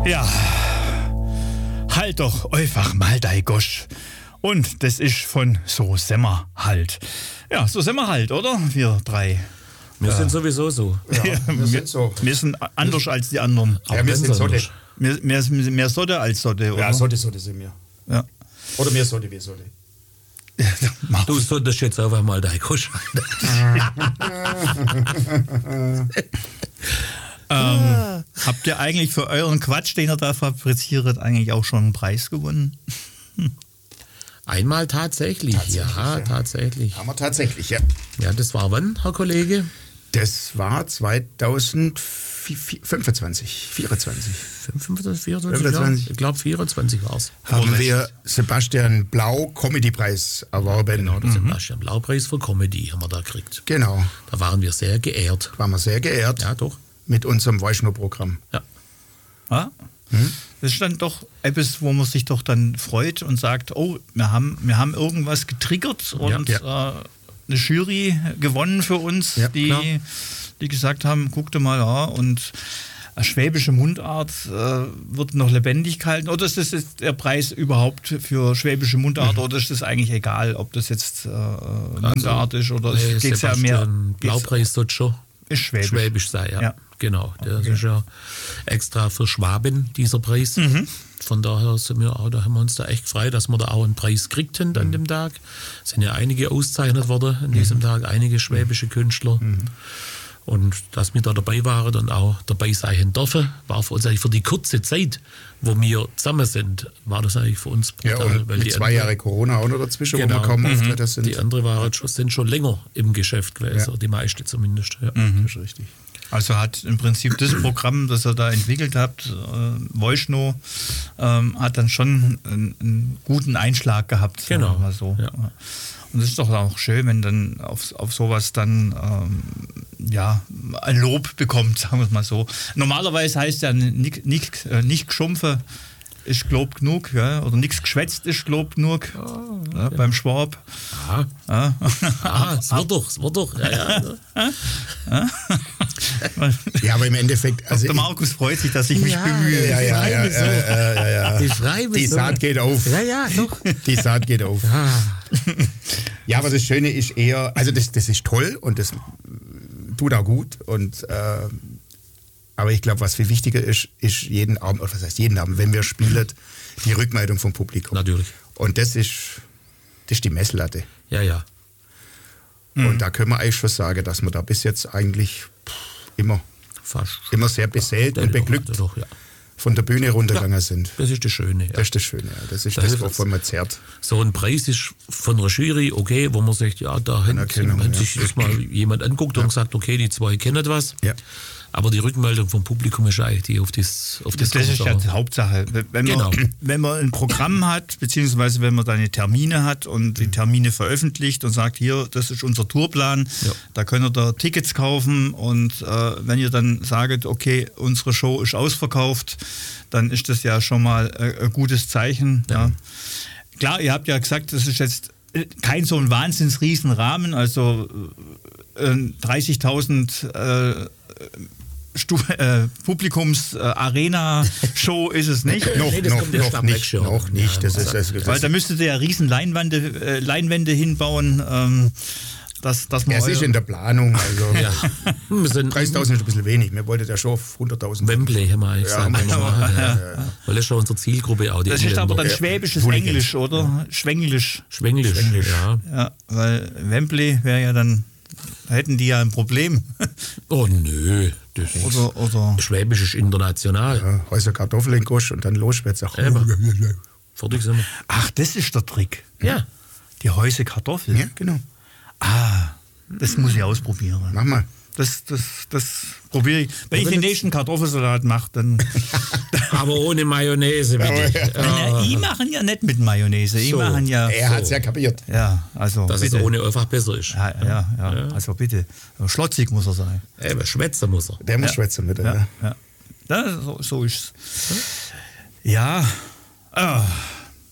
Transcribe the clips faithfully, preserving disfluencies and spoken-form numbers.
Ja, halt doch einfach mal dei Gosch. Und das ist von So Semmer halt. Ja, so sind wir halt, oder? Wir drei. Wir ja. sind sowieso so. Ja, Ja, wir, wir, sind so. wir sind anders als die anderen. Ja, wir sind Sotte. Mehr, mehr, mehr Sotte als Sotte, oder? Ja, Sotte, Sotte sind wir. Ja. Oder mehr Sotte, wie Sotte. Du solltest jetzt einfach mal dein Gosch. ähm, habt ihr eigentlich für euren Quatsch, den ihr da fabriziert, eigentlich auch schon einen Preis gewonnen? Einmal tatsächlich, Tatsächlich, ja, ja. tatsächlich. Haben wir tatsächlich, ja. Ja, das war wann, Herr Kollege? Das war zweitausendfünfundzwanzig, vierundzwanzig. fünfundzwanzig, vierundzwanzig, fünfundzwanzig. Ja, ich glaube vierundzwanzig war es. Haben wir Sebastian Blau Comedy-Preis erworben. Genau, der Sebastian Blau-Preis für Comedy haben wir da gekriegt. Genau, Da waren wir sehr geehrt. waren wir sehr geehrt Ja, doch. mit unserem Weichner-Programm. Ja. Ja? Hm? Das ist dann doch etwas, wo man sich doch dann freut und sagt, oh, wir haben, wir haben irgendwas getriggert und Ja, Äh, eine Jury gewonnen für uns, Ja, die, klar. die gesagt haben, guck dir mal, ja, und eine schwäbische Mundart äh, wird noch lebendig gehalten. Oder ist das jetzt der Preis überhaupt für schwäbische Mundart, oder ist das eigentlich egal, ob das jetzt äh, Mundart ist oder Nee, es geht's ja mehr Sebastian Blaupreis dort schon ist schwäbisch. schwäbisch sein, ja. Ja. Genau, der ist ja extra für Schwaben, dieser Preis. Mhm. Von daher sind wir auch, da haben wir uns da echt frei, dass wir da auch einen Preis kriegten an dem Tag. Es sind ja einige ausgezeichnet worden an diesem Tag, einige schwäbische Künstler. Und dass wir da dabei waren und auch dabei sein dürfen, war für uns eigentlich für die kurze Zeit, wo wir zusammen sind, war das eigentlich für uns Ja, brutal. und weil mit die zwei andere- Jahre Corona auch noch dazwischen, Genau. wo wir kaum Mhm. Auftritte sind. Die anderen waren schon, sind schon länger im Geschäft gewesen, Ja. die meiste zumindest. Ja. Das ist richtig. Also hat im Prinzip das Programm, das ihr da entwickelt habt, äh, Voichno, ähm, hat dann schon einen, einen guten Einschlag gehabt. sagen Genau, wir Mal so. ja. Und es ist doch auch schön, wenn dann auf, auf sowas dann ähm, ja, ein Lob bekommt, sagen wir es mal so. Normalerweise heißt ja nicht, nicht, äh, nicht geschumpfe ist Glob genug, ja? Oder nichts geschwätzt ist Glob genug, Oh, ja, beim Schwab. Ah, Ja. ah, es wird doch, es wird doch. Ja, ja. Ja, aber im Endeffekt, also Der Markus freut sich, dass ich mich Ja, bemühe. ja, ja, ja, Ich schreibe ja, ja, ja, ja. Ich schreibe Die so. Saat geht auf. Ja, ja, doch. Die Saat geht auf. Ah, Ja, aber das Schöne ist eher, also das, das ist toll und das tut auch gut. Und, äh, aber ich glaube, was viel wichtiger ist, ist jeden Abend, oder was heißt jeden Abend, wenn wir spielen, die Rückmeldung vom Publikum. natürlich. Und das ist, das ist die Messlatte. Ja, ja. Und da können wir eigentlich schon sagen, dass wir da bis jetzt eigentlich pff, immer, Fast. immer sehr beseelt und Doch, beglückt Doch, ja. von der Bühne runtergegangen Ja. sind. Das ist das Schöne. Ja. Das ist das Schöne. Ja. Das ist Das das, ist- wovon man zerrt. So ein Preis ist von einer Jury, okay, wo man sagt, ja, da hat, Anerkennung, hat ja. sich das mal jemand anguckt und sagt, okay, die zwei kennen was. Ja. Aber die Rückmeldung vom Publikum ist eigentlich die auf das auf das, Das ist ja kommt, die aber- Hauptsache. Wenn Genau. man, wenn man ein Programm hat, beziehungsweise wenn man seine Termine hat und die Termine veröffentlicht und sagt, hier, das ist unser Tourplan, Ja. da könnt ihr da Tickets kaufen und äh, wenn ihr dann sagt, okay, unsere Show ist ausverkauft, dann ist das ja schon mal äh, ein gutes Zeichen. Ja. Ja. Klar, ihr habt ja gesagt, das ist jetzt kein so ein Wahnsinns-Riesenrahmen, also äh, dreißigtausend äh, Stu äh, Publikums-Arena-Show ist es nicht. Noch, Nee, das noch, kommt erst noch ab nicht, nächstes Jahr. noch nicht. Ja, Das das ist, das, das Weil da müsstet ihr ja riesen Leinwände, äh, Leinwände hinbauen, ähm, dass, dass man es ist euer- in der Planung. Also Ja. Wir sind dreißigtausend ist ein bisschen wenig. Wir wollten ja schon auf hunderttausend. Wembley, haben wir eigentlich Ja, gesagt. ja, Ja, ja, ja, ja. Weil das ist schon unsere Zielgruppe auch. Die Das ist aber dann Engländer. schwäbisches Hooligans. Englisch, oder? Schwenglisch. Schwenglisch. Schwenglisch. Ja. Ja, weil Wembley wäre ja dann, da hätten die ja ein Problem. Oh nö. Das oder, oder Schwäbisch ist international. Ja, Häuser Kartoffeln in Gosch und dann los wird's auch. Eben. Fertig sind wir. ach, das ist der Trick. Ja. Die Häuse Kartoffeln. Ja, genau. Ah, das muss ich ausprobieren. Mach mal. Das, das, das probiere ich. Wenn ich den nächsten Kartoffelsalat mache, dann. Aber ohne Mayonnaise, bitte. Ja, ich machen ja nicht mit Mayonnaise. Ich So. machen ja. Er hat's ja kapiert. Ja, also. Dass es bitte. ohne einfach besser ist. Ja, ja, ja, also bitte. Schlotzig muss er sein. Eben, schwätzen muss er. Der muss schwätzen mit. Ja, Ja. ja. ja so, so ist es. Ja, ah,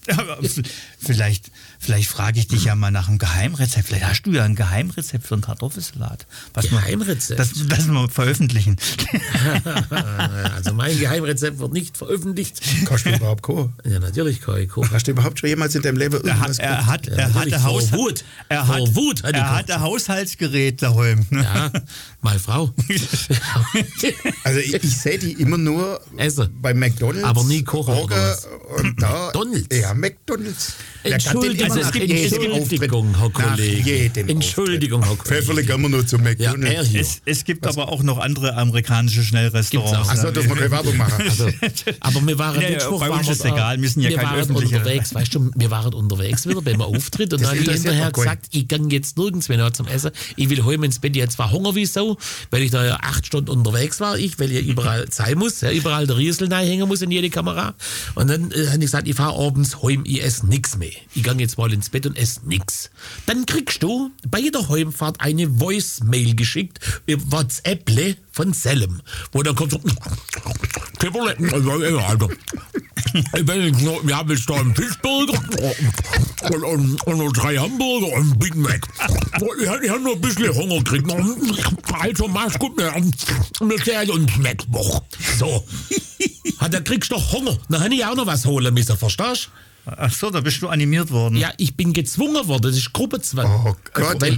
Aber vielleicht, vielleicht frage ich dich ja mal nach einem Geheimrezept. Vielleicht hast du ja ein Geheimrezept für einen Kartoffelsalat. Was Geheimrezept? Wir, das, das wir veröffentlichen. Also mein Geheimrezept wird nicht veröffentlicht. Kannst du überhaupt kochen? Ja, natürlich kann ich kochen. Hast du überhaupt schon jemals in deinem Leben irgendwas Er hat, er hat, er hatte Haus, Wut. er hat, Vor Wut hat er hatte Haushaltsgerät daheim. Ja, meine Frau. Also ich, ich sehe die immer nur Essen. bei McDonalds. Aber nie kochen oder Burger was? und da. McDonald's? Ja, McDonalds. Entschuldigung, Also es gibt jedem Entschuldigung, Herr Auftritt. Nach Kollege. jedem Entschuldigung, Herr Auftritt. Kollege. Pfefferle kann man nur zu Ja, McDonald's. er hier. Es, es gibt aber auch noch andere amerikanische Schnellrestaurants. Gibt's auch. Achso, dass wir keine Werbung machen. Also, aber wir waren Ja, ja, Mittwoch, bei uns waren ist wir, egal, wir sind ja wir kein waren öffentlicher- unterwegs, weißt du, wir waren unterwegs wieder beim Auftritt und Das dann habe ich interessiert hinterher mich gar gesagt, ich gehe jetzt nirgends mehr zum Essen, ich will heim ins Bett, ich hatte zwar Hunger wie Sau, weil ich da ja acht Stunden unterwegs war, ich, weil ja überall sein muss, ja, überall der Riesel hängen muss in jede Kamera und dann äh, habe ich gesagt, ich fahre abends heim, ich esse nichts mehr, ich gehe jetzt mal ins Bett und esse nichts. Dann kriegst du bei jeder Heimfahrt eine Voicemail geschickt über WhatsApp von Selim, wo dann kommt so, Kipperle, Alter. Ich bin jetzt noch, wir haben jetzt da einen Fischburger und, und, und noch drei Hamburger und einen Big Mac. Ich, ich habe nur ein bisschen Hunger gekriegt. Also mach's gut, wir sehen uns Mittwoch. So. Da kriegst du doch Hunger. Dann habe ich auch noch was holen müssen, verstehst du? Ach so, da bist du animiert worden. Ja, ich bin gezwungen worden, das ist Gruppenzwang. Oh Gott. Weil